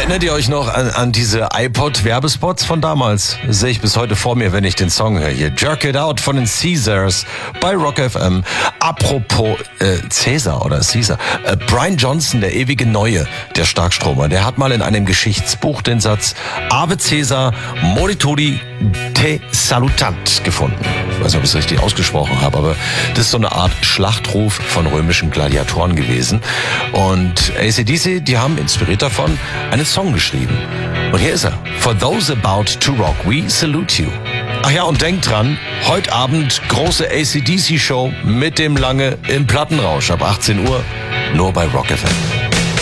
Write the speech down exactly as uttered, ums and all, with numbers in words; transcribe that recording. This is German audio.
Erinnert ihr euch noch an, an diese iPod-Werbespots von damals? Das sehe ich bis heute vor mir, wenn ich den Song höre. Hier, Jerk It Out von den Caesars bei Rock F M. Apropos äh, Caesar oder Caesar. Äh, Brian Johnson, der ewige Neue, der Starkstromer, der hat mal in einem Geschichtsbuch den Satz Ave Caesar morituri te salutant gefunden. Ich weiß nicht, ob ich es richtig ausgesprochen habe, aber das ist so eine Art Schlachtruf von römischen Gladiatoren gewesen. Und A C D C, die haben inspiriert davon einen Song geschrieben. Und hier ist er. For those about to rock, we salute you. Ach ja, und denkt dran, heute Abend große A C D C-Show mit dem Lange im Plattenrausch ab achtzehn Uhr, nur bei Rock F M.